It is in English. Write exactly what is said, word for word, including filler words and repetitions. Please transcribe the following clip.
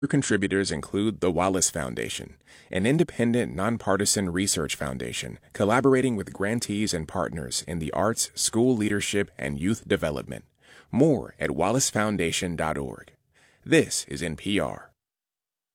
Contributors include the Wallace Foundation, an independent, nonpartisan research foundation collaborating with grantees and partners in the arts, school leadership, and youth development. More at wallace foundation dot org. This is N P R.